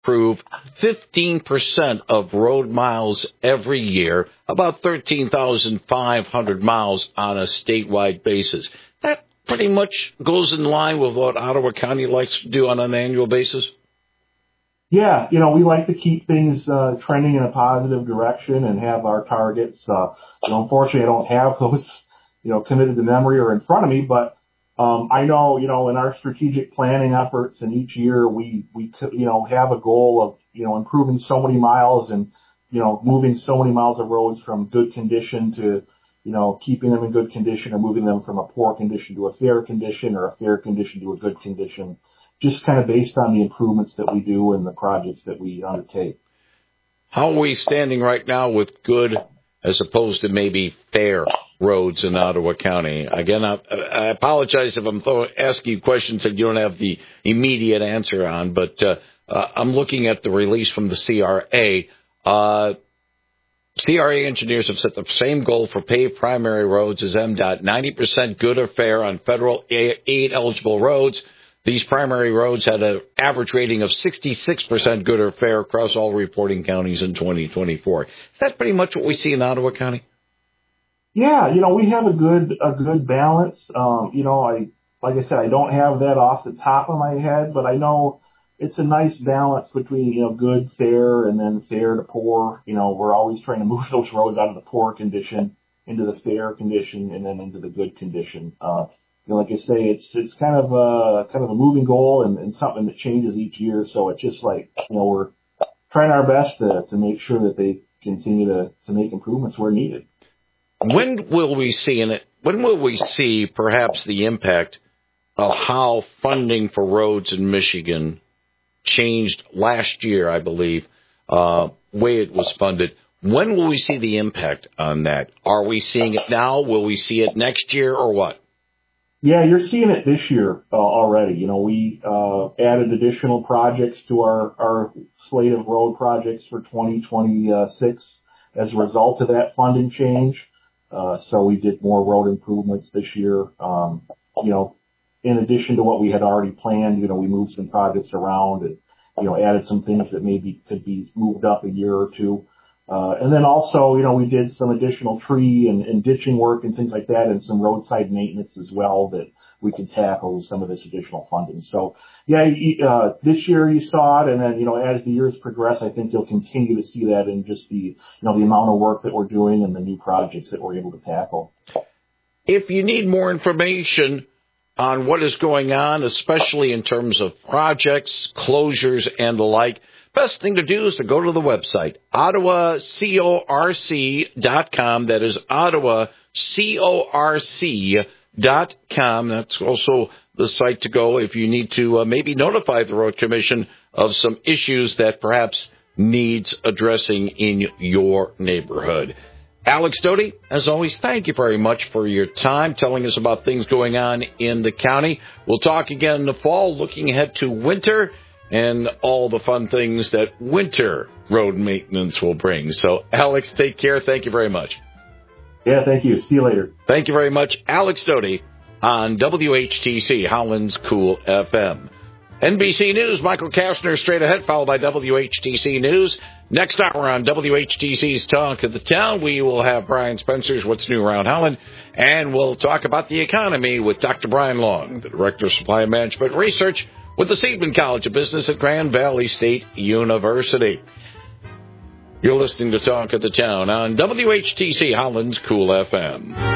improve 15% of road miles every year, about 13,500 miles on a statewide basis. That pretty much goes in line with what Ottawa County likes to do on an annual basis. Yeah, we like to keep things trending in a positive direction and have our targets. Unfortunately, I don't have those, committed to memory or in front of me, but I know, in our strategic planning efforts, and each year we have a goal of, improving so many miles and, moving so many miles of roads from good condition to, keeping them in good condition, or moving them from a poor condition to a fair condition, or a fair condition to a good condition, just kind of based on the improvements that we do and the projects that we undertake. How are we standing right now with good as opposed to maybe fair roads in Ottawa County? Again, I apologize if I'm asking you questions that you don't have the immediate answer on, but I'm looking at the release from the CRA. CRA engineers have set the same goal for paved primary roads as MDOT, 90% good or fair on federal aid-eligible roads. These primary roads had an average rating of 66% good or fair across all reporting counties in 2024. Is that pretty much what we see in Ottawa County? Yeah, we have a good balance. Like I said, I don't have that off the top of my head, but I know it's a nice balance between, good, fair, and then fair to poor. We're always trying to move those roads out of the poor condition into the fair condition and then into the good condition. Like I say, it's kind of a moving goal and something that changes each year. So it's just like, we're trying our best to make sure that they continue to make improvements where needed. When will we see perhaps the impact of how funding for roads in Michigan changed last year, I believe, way it was funded? When will we see the impact on that? Are we seeing it now? Will we see it next year, or what? Yeah, you're seeing it this year already. We added additional projects to our slate of road projects for 2026 as a result of that funding change. So we did more road improvements this year. In addition to what we had already planned, we moved some projects around and, added some things that maybe could be moved up a year or two. And then also, we did some additional tree and ditching work and things like that, and some roadside maintenance as well that we could tackle with some of this additional funding. So, yeah, this year you saw it, and then, as the years progress, I think you'll continue to see that in just the amount of work that we're doing and the new projects that we're able to tackle. If you need more information on what is going on, especially in terms of projects, closures, and the like, best thing to do is to go to the website, OttawaCorc.com. That is OttawaCorc.com. That's also the site to go if you need to maybe notify the Road Commission of some issues that perhaps needs addressing in your neighborhood. Alex Doty, as always, thank you very much for your time telling us about things going on in the county. We'll talk again in the fall, looking ahead to winter and all the fun things that winter road maintenance will bring. So, Alex, take care. Thank you very much. Yeah, thank you. See you later. Thank you very much. Alex Doty on WHTC, Howland's Cool FM. NBC News, Michael Kastner straight ahead, followed by WHTC News. Next hour on WHTC's Talk of the Town, we will have Brian Spencer's What's New Around Howland, and we'll talk about the economy with Dr. Brian Long, the Director of Supply Management Research with the Seidman College of Business at Grand Valley State University. You're listening to Talk of the Town on WHTC, Howland's Cool FM.